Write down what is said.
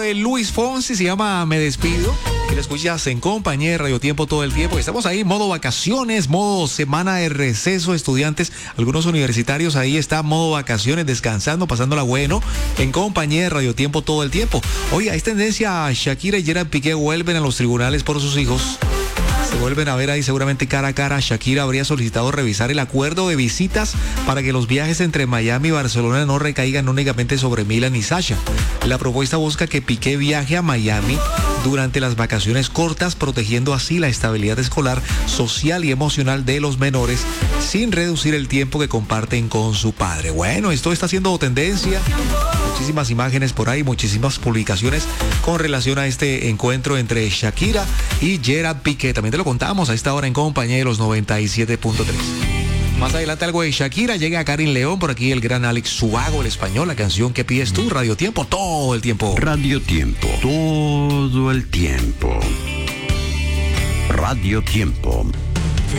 de Luis Fonsi, se llama Me Despido, que lo escuchas en compañía de Radio Tiempo todo el tiempo. Estamos ahí modo vacaciones, modo semana de receso, estudiantes, algunos universitarios ahí están modo vacaciones, descansando, pasándola bueno, en compañía de Radio Tiempo todo el tiempo. Oiga, es tendencia, Shakira y Gerard Piqué vuelven a los tribunales por sus hijos. Se vuelven a ver ahí seguramente cara a cara. Shakira habría solicitado revisar el acuerdo de visitas para que los viajes entre Miami y Barcelona no recaigan únicamente sobre Milan y Sasha. La propuesta busca que Piqué viaje a Miami durante las vacaciones cortas, protegiendo así la estabilidad escolar, social y emocional de los menores, sin reducir el tiempo que comparten con su padre. Bueno, esto está siendo tendencia. Muchísimas imágenes por ahí, muchísimas publicaciones con relación a este encuentro entre Shakira y Gerard Piqué. También te lo contamos a esta hora en compañía de los 97.3. Más adelante algo de Shakira, llega a Karin León, por aquí el gran Alex Subago, el español, la canción que pides tú, Radio Tiempo, todo el tiempo. Radio Tiempo, todo el tiempo. Radio Tiempo.